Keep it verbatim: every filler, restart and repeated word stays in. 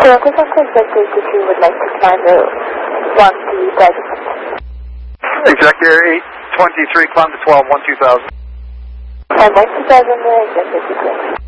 So, this is exactly if you would like to climb the one to Desert. Executive eight twenty-three, climb to twelve, one two thousand. And one two thousand, executive.